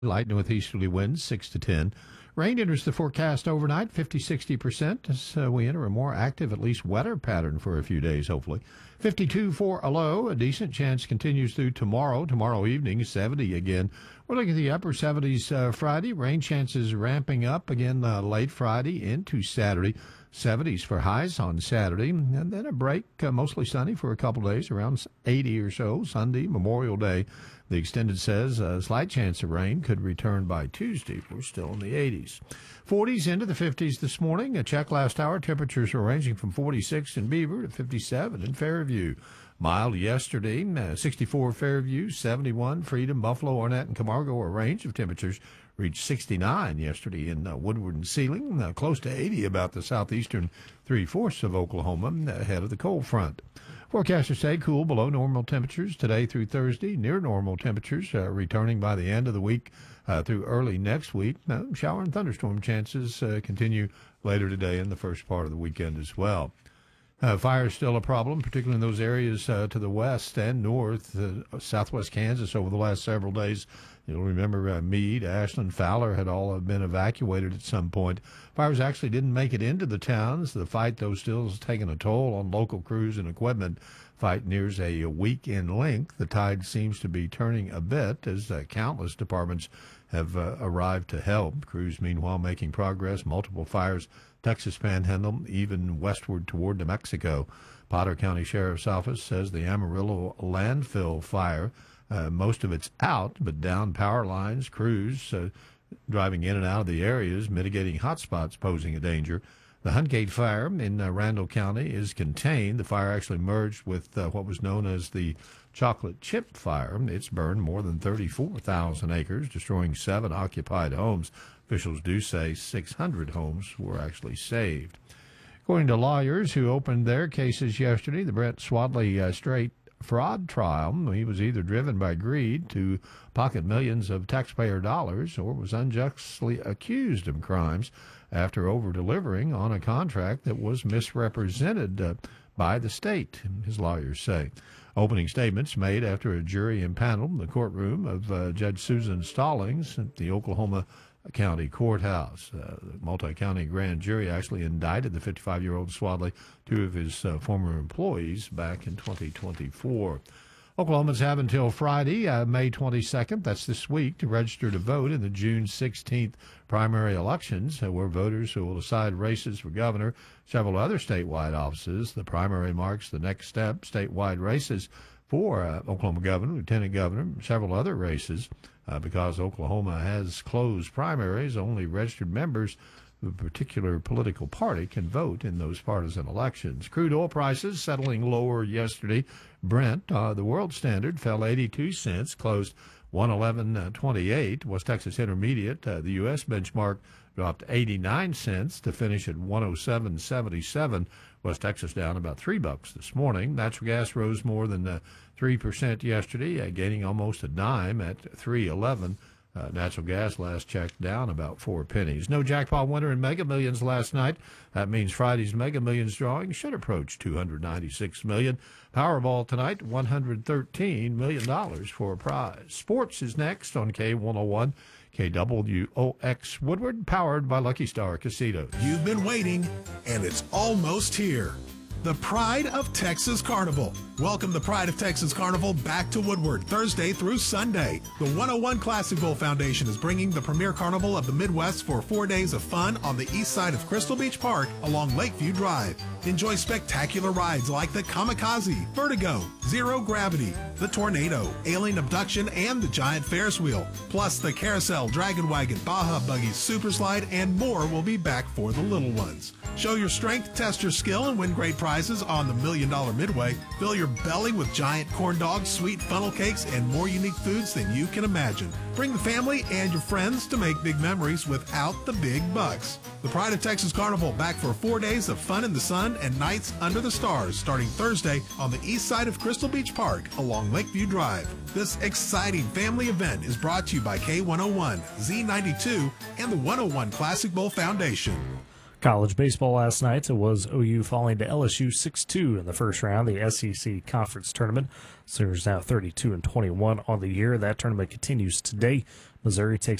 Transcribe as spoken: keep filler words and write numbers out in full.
Light northeasterly winds, six to ten. Rain enters the forecast overnight, fifty to sixty percent, as uh, we enter a more active, at least wetter pattern for a few days, hopefully. fifty-two for a low. A decent chance continues through tomorrow. Tomorrow evening, seventy again. We're looking at the upper seventies uh, Friday. Rain chances ramping up again uh, late Friday into Saturday. seventies for highs on Saturday. And then a break, uh, mostly sunny for a couple of days, around eighty or so. Sunday, Memorial Day. The extended says a slight chance of rain could return by Tuesday. We're still in the eighties. forties into the fifties this morning. A check last hour. Temperatures are ranging from forty-six in Beaver to fifty-seven in Fairview. Mild yesterday. Uh, sixty-four Fairview, seventy-one Freedom, Buffalo, Arnett, and Camargo. A range of temperatures reached sixty-nine yesterday in uh, Woodward and Sealing. Uh, close to eighty about the southeastern three-fourths of Oklahoma ahead of the cold front. Forecasters say cool below normal temperatures today through Thursday, near normal temperatures uh, returning by the end of the week uh, through early next week. Now, shower and thunderstorm chances uh, continue later today and the first part of the weekend as well. Uh, fire is still a problem, particularly in those areas uh, to the west and north, uh, southwest Kansas over the last several days. You'll remember uh, Meade, Ashland, Fowler had all been evacuated at some point. Fires actually didn't make it into the towns. The fight, though, still has taken a toll on local crews and equipment. Fight nears a week in length. The tide seems to be turning a bit as uh, countless departments have uh, arrived to help. Crews, meanwhile, making progress. Multiple fires, Texas Panhandle, even westward toward New Mexico. Potter County Sheriff's Office says the Amarillo landfill fire, Uh, most of it's out, but down power lines, crews uh, driving in and out of the areas, mitigating hotspots posing a danger. The Huntgate fire in uh, Randall County is contained. The fire actually merged with uh, what was known as the Chocolate Chip Fire. It's burned more than thirty-four thousand acres, destroying seven occupied homes. Officials do say six hundred homes were actually saved. According to lawyers who opened their cases yesterday, the Brent Swadley uh, Strait fraud trial, he was either driven by greed to pocket millions of taxpayer dollars or was unjustly accused of crimes after over-delivering on a contract that was misrepresented uh, by the state, his lawyers say. Opening statements made after a jury impaneled the courtroom of uh, Judge Susan Stallings at the Oklahoma County Courthouse. Uh, the multi-county grand jury actually indicted the fifty-five-year-old Swadley, two of his uh, former employees, back in twenty twenty-four. Oklahomans have until Friday, uh, May twenty-second, that's this week, to register to vote in the June sixteenth primary elections, uh, where voters who will decide races for governor, several other statewide offices. The primary marks the next step, statewide races for uh, Oklahoma governor, lieutenant governor, several other races. Uh, because Oklahoma has closed primaries, only registered members of a particular political party can vote in those partisan elections. Crude oil prices settling lower yesterday. Brent, uh, the world standard, fell eighty-two cents, closed one eleven twenty-eight. West Texas Intermediate, uh, the U S benchmark, dropped eighty-nine cents to finish at one oh seven seventy-seven. West Texas down about three bucks this morning. Natural gas rose more than uh, three percent yesterday, uh, gaining almost a dime at three eleven. Uh, natural gas last checked down about four pennies. No jackpot winner in Mega Millions last night. That means Friday's Mega Millions drawing should approach two hundred ninety-six million dollars. Powerball tonight, one hundred thirteen million dollars for a prize. Sports is next on K one oh one. K W O X Woodward, powered by Lucky Star Casinos. You've been waiting, and it's almost here. The Pride of Texas Carnival. Welcome the Pride of Texas Carnival back to Woodward, Thursday through Sunday. The one oh one Classic Bowl Foundation is bringing the premier carnival of the Midwest for four days of fun on the east side of Crystal Beach Park along Lakeview Drive. Enjoy spectacular rides like the Kamikaze, Vertigo, Zero Gravity, the Tornado, Alien Abduction, and the Giant Ferris Wheel. Plus the Carousel, Dragon Wagon, Baja Buggy, Super Slide, and more will be back for the little ones. Show your strength, test your skill, and win great prizes on the Million Dollar Midway. Fill your belly with giant corn dogs, sweet funnel cakes, and more unique foods than you can imagine. Bring the family and your friends to make big memories without the big bucks. The Pride of Texas Carnival back for four days of fun in the sun and nights under the stars starting Thursday on the east side of Crystal Beach Park along Lakeview Drive. This exciting family event is brought to you by K one oh one, Z ninety-two, and the one oh one Classic Bowl Foundation. College baseball last night, it was O U falling to L S U six two in the first round, the S E C Conference Tournament. Sooners now thirty-two and twenty-one on the year. That tournament continues today. Missouri takes